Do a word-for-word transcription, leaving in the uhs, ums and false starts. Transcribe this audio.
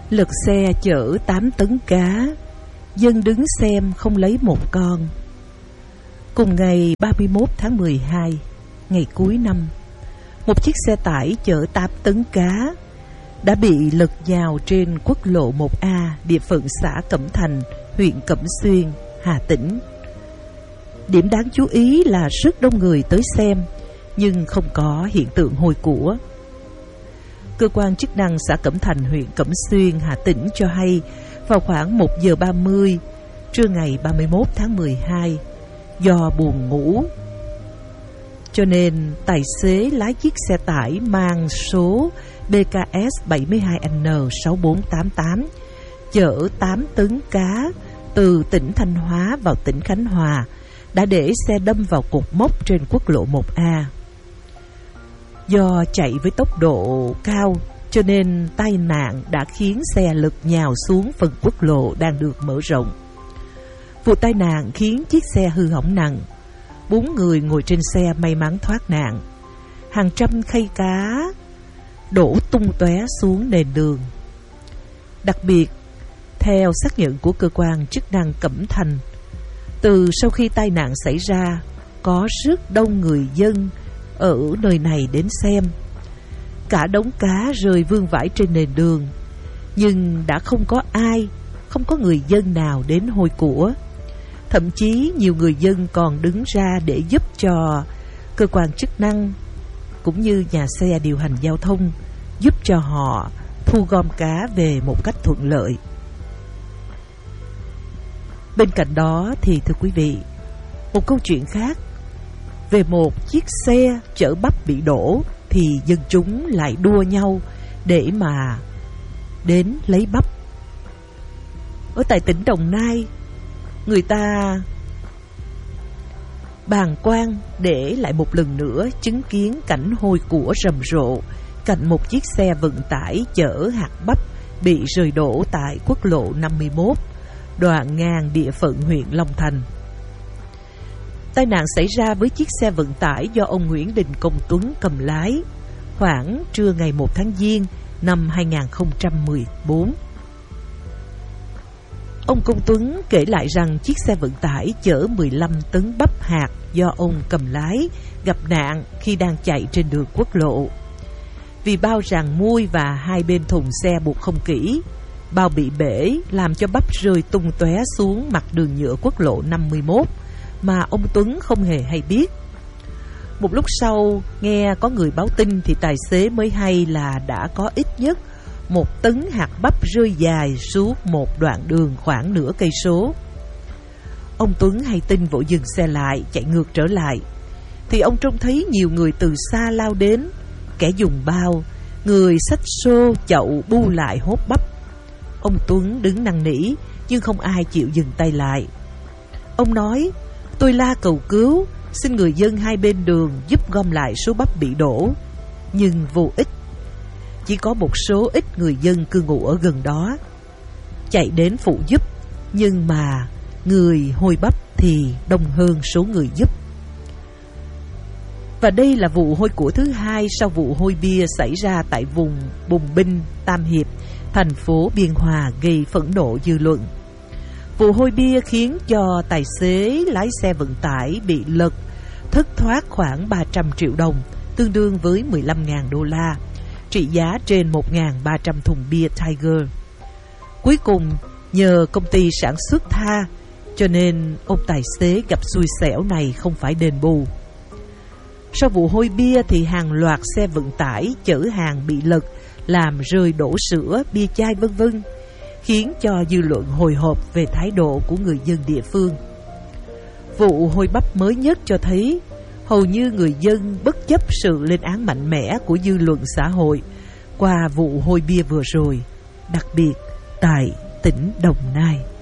Lật xe chở tám tấn cá, dân đứng xem không lấy một con. Cùng ngày ba mươi mốt tháng mười hai, ngày cuối năm, một chiếc xe tải chở tám tấn cá đã bị lật nhào trên quốc lộ một A, địa phận xã Cẩm Thành, huyện Cẩm Xuyên, Hà Tĩnh. Điểm đáng chú ý là rất đông người tới xem, nhưng không có hiện tượng hôi của. Cơ quan chức năng xã Cẩm Thành, huyện Cẩm Xuyên, Hà Tĩnh cho hay vào khoảng một giờ ba mươi trưa ngày ba mươi mốt tháng mười hai, do buồn ngủ cho nên tài xế lái chiếc xe tải mang số B K S bảy hai N sáu bốn tám tám chở tám tấn cá từ tỉnh Thanh Hóa vào tỉnh Khánh Hòa đã để xe đâm vào cột mốc trên quốc lộ một A. Do chạy với tốc độ cao cho nên tai nạn đã khiến xe lật nhào xuống phần quốc lộ đang được mở rộng. Vụ tai nạn khiến chiếc xe hư hỏng nặng, bốn người ngồi trên xe may mắn thoát nạn. Hàng trăm khay cá đổ tung tóe xuống nền đường. Đặc biệt, theo xác nhận của cơ quan chức năng Cẩm Thành, từ sau khi tai nạn xảy ra, có rất đông người dân ở nơi này đến xem. Cả đống cá rơi vương vãi trên nền đường, nhưng đã không có ai, không có người dân nào đến hôi của. Thậm chí nhiều người dân còn đứng ra để giúp cho cơ quan chức năng cũng như nhà xe điều hành giao thông, giúp cho họ thu gom cá về một cách thuận lợi. Bên cạnh đó thì thưa quý vị, một câu chuyện khác về một chiếc xe chở bắp bị đổ thì dân chúng lại đua nhau để mà đến lấy bắp. Ở tại tỉnh Đồng Nai, người ta bàng quan để lại một lần nữa chứng kiến cảnh hôi của rầm rộ cạnh một chiếc xe vận tải chở hạt bắp bị rơi đổ tại quốc lộ năm mươi mốt, đoạn ngang địa phận huyện Long Thành. Tai nạn xảy ra với chiếc xe vận tải do ông Nguyễn Đình Công Tuấn cầm lái khoảng trưa ngày một tháng Giêng năm hai nghìn không trăm mười bốn. Ông Công Tuấn kể lại rằng chiếc xe vận tải chở mười lăm tấn bắp hạt do ông cầm lái gặp nạn khi đang chạy trên đường quốc lộ. Vì bao ràng mui và hai bên thùng xe buộc không kỹ, bao bị bể làm cho bắp rơi tung tóe xuống mặt đường nhựa quốc lộ năm mươi mốt mà ông Tuấn không hề hay biết. Một lúc sau nghe có người báo tin thì tài xế mới hay là đã có ít nhất một tấn hạt bắp rơi dài suốt một đoạn đường khoảng nửa cây số. Ông Tuấn hay tin vội dừng xe lại, chạy ngược trở lại, thì ông trông thấy nhiều người từ xa lao đến, kẻ dùng bao, người xách xô chậu bu lại hốt bắp. Ông Tuấn đứng năn nỉ nhưng không ai chịu dừng tay lại. Ông nói: "Tôi la cầu cứu, xin người dân hai bên đường giúp gom lại số bắp bị đổ." Nhưng vô ích. Chỉ có một số ít người dân cư ngụ ở gần đó chạy đến phụ giúp, nhưng mà người hôi bắp thì đông hơn số người giúp. Và đây là vụ hôi của thứ hai sau vụ hôi bia xảy ra tại vùng Bùng Binh, Tam Hiệp, thành phố Biên Hòa gây phẫn nộ dư luận. Vụ hôi bia khiến cho tài xế lái xe vận tải bị lật, thất thoát khoảng ba trăm triệu đồng, tương đương với mười lăm nghìn đô la, trị giá trên một nghìn ba trăm thùng bia Tiger. Cuối cùng, nhờ công ty sản xuất tha, cho nên ông tài xế gặp xui xẻo này không phải đền bù. Sau vụ hôi bia thì hàng loạt xe vận tải chở hàng bị lật, làm rơi đổ sữa, bia chai vân vân, khiến cho dư luận hồi hộp về thái độ của người dân địa phương. Vụ hôi bắp mới nhất cho thấy hầu như người dân bất chấp sự lên án mạnh mẽ của dư luận xã hội qua vụ hôi bia vừa rồi, đặc biệt tại tỉnh Đồng Nai.